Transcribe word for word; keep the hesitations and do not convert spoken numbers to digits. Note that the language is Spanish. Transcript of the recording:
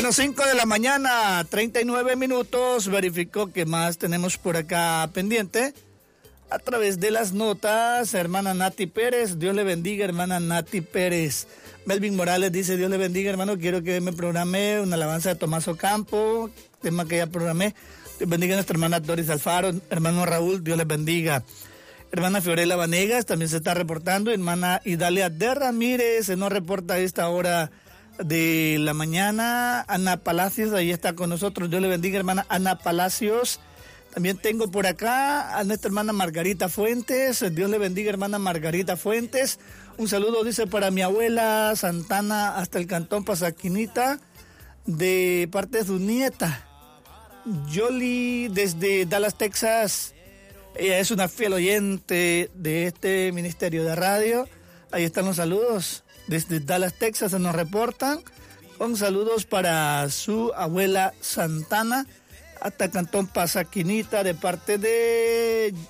Bueno, cinco de la mañana, treinta y nueve minutos. Verificó que más tenemos por acá pendiente. A través de las notas, hermana Nati Pérez, Dios le bendiga, hermana Nati Pérez. Melvin Morales dice, Dios le bendiga, hermano, quiero que me programe una alabanza de Tomás Ocampo, tema que ya programé. Dios bendiga a nuestra hermana Doris Alfaro, hermano Raúl, Dios les bendiga. Hermana Fiorella Vanegas también se está reportando, hermana Idalia de Ramírez, se nos reporta a esta hora de la mañana. Ana Palacios, ahí está con nosotros, Dios le bendiga, hermana Ana Palacios. También tengo por acá a nuestra hermana Margarita Fuentes. Dios le bendiga, hermana Margarita Fuentes. Un saludo, dice, para mi abuela Santana hasta el cantón Pasaquinita, de parte de su nieta, Yoli, desde Dallas, Texas. Ella es una fiel oyente de este ministerio de radio. Ahí están los saludos. Desde Dallas, Texas se nos reportan. Con saludos para su abuela Santana hasta Cantón Pasaquinita, de parte de